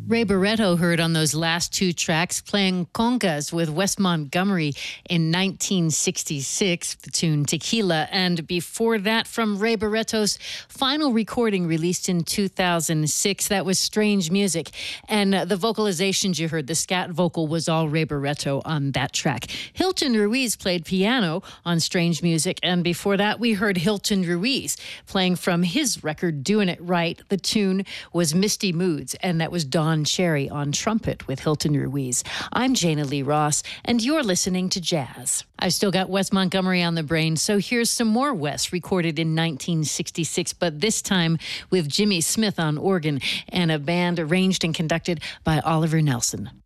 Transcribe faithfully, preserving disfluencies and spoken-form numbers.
Ray Barretto heard on those last two tracks playing congas with Wes Montgomery in nineteen sixty-six, the tune Tequila. And before that, from Ray Barretto's final recording released in two thousand six, that was Strange Music. And uh, the vocalizations you heard, the scat vocal was all Ray Barretto on that track. Hilton Ruiz played piano on Strange Music. And before that, we heard Hilton Ruiz playing from his record, Doing It Right. The tune was Misty Moods, and that was Don Cherry on trumpet with Hilton Ruiz. I'm Jana Lee Ross, and you're listening to Jazz. I've still got Wes Montgomery on the brain, so here's some more Wes recorded in nineteen sixty-six, but this time with Jimmy Smith on organ and a band arranged and conducted by Oliver Nelson.